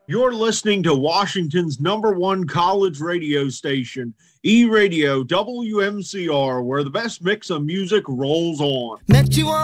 You're listening to Washington's #1 college radio station, E-Radio WMCR, where the best mix of music rolls on. Met you on